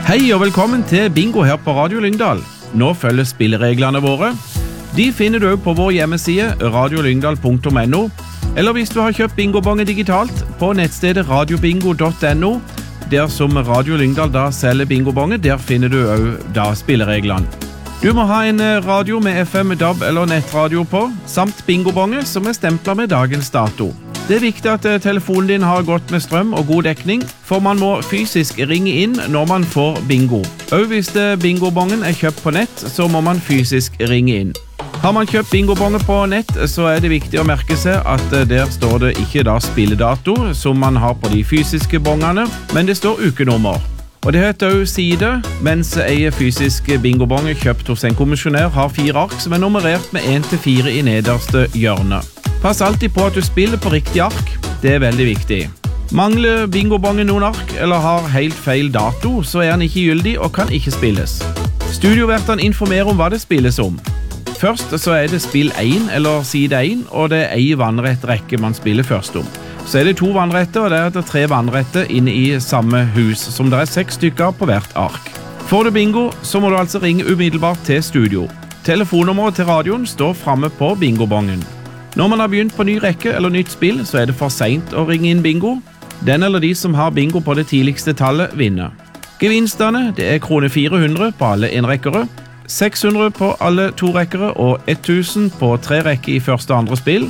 Hei og velkommen til Bingo her på Radio Lyngdal. Nå følger spillereglene våre. De finner du på vår hjemmeside radiolyngdal.no, eller hvis du har kjøpt bingobongen digitalt på nettstedet radiobingo.no, der som Radio Lyngdal da selger bingobongen, der finner du også da spillereglene. Du må ha en radio med FM, DAB eller nettradio på, samt bingobongen som stemplet med dagens dato. Det viktig at telefonen din har gått med strøm og god dekning, for man må fysisk ringe inn når man får bingo. Og hvis bingobongen kjøpt på nett, så må man fysisk ringe inn. Har man kjøpt bingobongen på nett, så det viktig å merke seg at der står det ikke da spilledato, som man har på de fysiske bongene, men det står ukenummer. Og det heter også side, mens fysisk bingobong kjøpt hos en kommisjonær har 4 ark som nummerert med 1-4 i nederste hjørne. Pass alltid på at du spiller på riktig ark, det veldig viktig. Mangler bingobongen noen ark, eller har helt feil dato, så den ikke gyldig og kan ikke spilles. Studiovertene informerer om hva det spilles om. Først så det spill 1 eller side 1, og det en vannrett rekke man spiller først om. Så det 2 vannretter, og det 3 vannretter inne i samme hus, som det 6 stykker på hvert ark. Får du bingo, så må du altså ringe umiddelbart til studio. Telefonnummeret til radioen står fremme på bingobongen. Når man har begynt på ny rekke eller nytt spill, så det for sent å ringe inn bingo. Den eller de som har bingo på det tidligste tallet vinner. Gevinstene, det 400 på alle enrekkere, 600 på alle 2 rekkere og 1000 på 3 rekker i første og andre spill,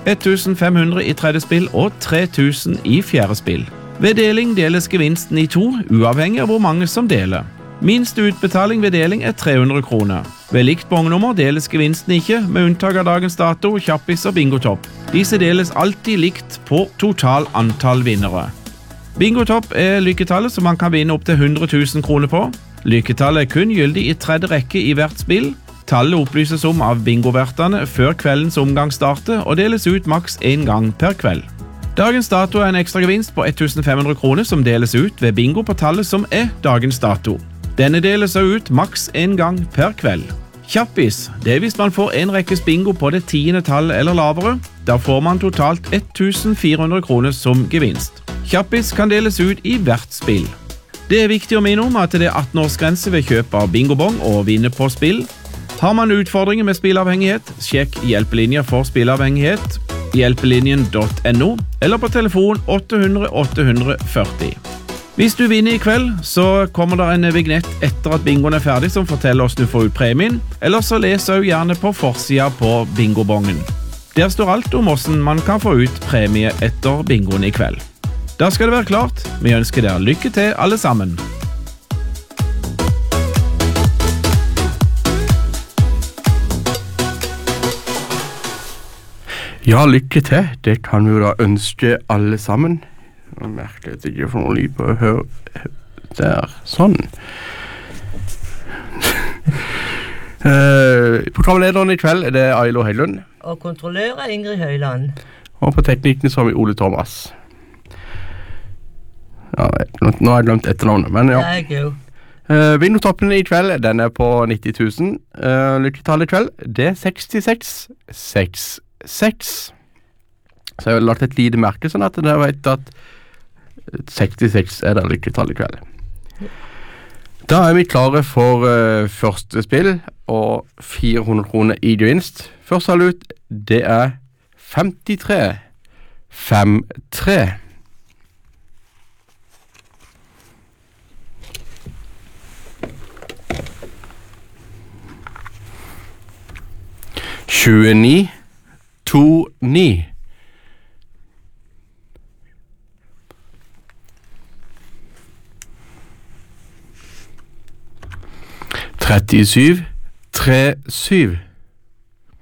1500 i tredje spill og 3000 i fjerde spill. Ved deling deles gevinsten i 2, uavhengig av hvor mange som deler. Minst utbetaling ved deling 300 kroner. Ved likt bongnummer deles gevinsten ikke, med unntak av dagens dato, kjappis og bingotopp. Disse deles alltid likt på total antall vinnere. Bingotopp lykketallet som man kan vinne opp til 100 000 kroner på. Lykketallet kun gyldig i tredje rekke i hvert spill. Tallet opplyses om av bingovertene før kveldens omgang starter og deles ut maks 1 gang per kveld. Dagens dato en ekstra gevinst på 1500 kroner som deles ut ved bingo på tallet som dagens dato. Denne deles ut maks 1 gang per kveld. Kjappis, det hvis man får en rekkes bingo på det 10. tallet eller lavere. Da får man totalt 1400 kroner som gevinst. Kjappis kan deles ut i hvert spill. Det viktig å minne om at det 18-årsgrense ved kjøp av bingobong og vinne på spill. Har man utfordringer med spillavhengighet, sjekk hjelpelinjer for spillavhengighet, hjelpelinjen.no, eller på telefon 800 840. Hvis du vinner i kveld, så kommer det en vignett etter at bingoen ferdig som forteller oss du får ut premien, eller så les også gjerne på forsiden på bingobongen. Der står alt om hvordan man kan få ut premie etter bingoen i kveld. Da skal det være klart. Vi ønsker dere lykke til alle sammen. Ja, lykke til. Det kan vi jo da ønske alle sammen. Jeg merker at jeg ikke får noe lyd på å høre der. Sånn. Programlederen i kveld det Ailo Høylund. Og kontrollør Ingrid Høyland. Og på teknikken så har vi Ole Thomas. Ja, nå har jeg glemt etternavnet, men ja. Det god. Vinnertoppen i kveld, den på 90 000. Lykketallet i kveld, det 6666. Så jeg har lagt et lite merke sånn at jeg vet at 66 det lykketall i kveld. Da vi klare for første spill og 400 kroner i gevinst. Først salut, det 53 53. «29 29 37 37